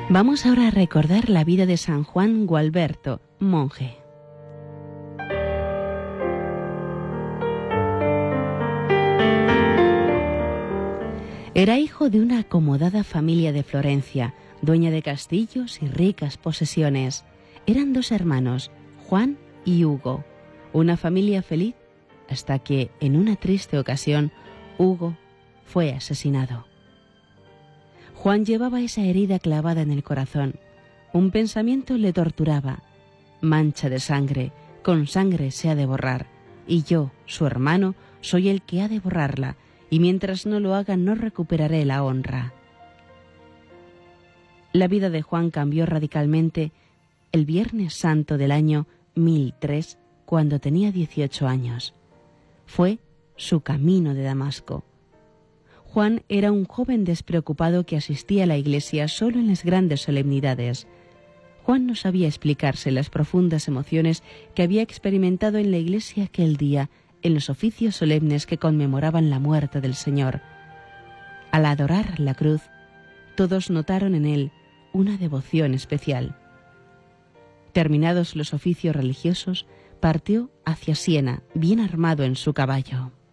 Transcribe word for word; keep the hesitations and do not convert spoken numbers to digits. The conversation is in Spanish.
Vamos ahora a recordar la vida de San Juan Gualberto, monje. Era hijo de una acomodada familia de Florencia, dueña de castillos y ricas posesiones. Eran dos hermanos, Juan y Hugo, una familia feliz hasta que, en una triste ocasión, Hugo fue asesinado. Juan llevaba esa herida clavada en el corazón. Un pensamiento le torturaba. Mancha de sangre, con sangre se ha de borrar, y yo, su hermano, soy el que ha de borrarla, y mientras no lo haga no recuperaré la honra. La vida de Juan cambió radicalmente el Viernes Santo del año mil tres, cuando tenía dieciocho años. Fue su camino de Damasco. Juan era un joven despreocupado que asistía a la iglesia solo en las grandes solemnidades. Juan no sabía explicarse las profundas emociones que había experimentado en la iglesia aquel día, en los oficios solemnes que conmemoraban la muerte del Señor. Al adorar la cruz, todos notaron en él una devoción especial. Terminados los oficios religiosos, partió hacia Siena, bien armado en su caballo.